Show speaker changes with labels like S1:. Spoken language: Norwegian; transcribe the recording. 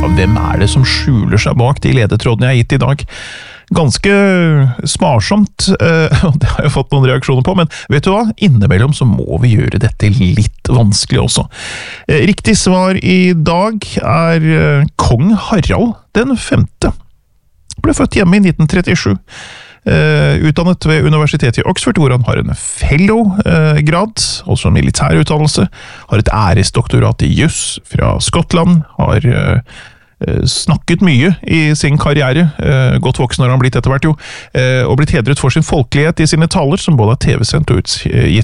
S1: hvem det som skjuler seg bak de ledetrådene jeg har gitt i dag? Ganske sparsomt, og det har jeg fått noen reaksjoner på, men vet du hva? Innimellom så må vi gjøre dette litt vanskelig også. Riktig svar i dag kong Harald den 5. Ble født hjemme i 1937. Utdannet ved universitetet i Oxford, hvor han har en fellow-grad, også militærutdannelse, har et æresdoktorat i juss fra Skottland, har snakket mye i sin karriere, godt voksen har han blitt etter hvert jo, og blitt hedret for sin folkelighet i sine taler, som både er TV-sendt og utgitt